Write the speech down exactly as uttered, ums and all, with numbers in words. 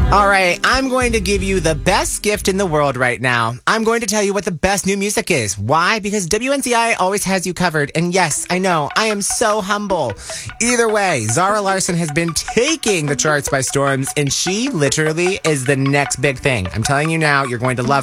All right, I'm going to give you the best gift in the world right now. I'm going to tell you what the best new music is. Why? Because W N Z I always has you covered. And yes, I know, I am so humble. Either way, Zara Larsson has been taking the charts by storms, and she literally is the next big thing. I'm telling you now, you're going to love